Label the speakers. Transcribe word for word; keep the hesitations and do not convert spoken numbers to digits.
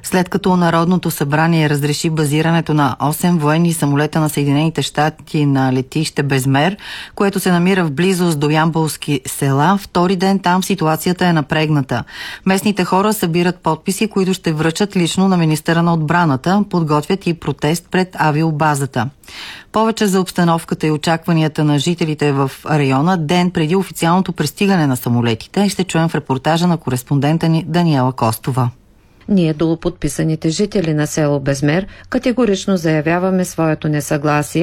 Speaker 1: След като Народното събрание разреши базирането на осем военни самолета на Съединените щати на летище Безмер, което се намира в близост до ямболски села, втори ден там ситуацията е напрегната. Местните хора събират подписи, които ще връчат лично на министъра на отбраната, подготвят и протест пред авиобазата. Повече за обстановката и очакванията на жителите в района ден преди официалното пристигане на самолетите ще чуем в репортажа на кореспондента ни Даниела Костова.
Speaker 2: Ние, долуподписаните жители на село Безмер, категорично заявяваме своето несъгласие